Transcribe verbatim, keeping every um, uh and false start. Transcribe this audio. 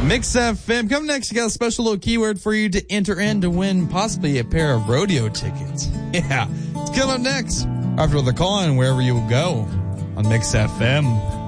Mix F M. Coming next, you got a special little keyword for you to enter in to win possibly a pair of rodeo tickets. Yeah, it's coming up next after the call and wherever you will go on Mix F M.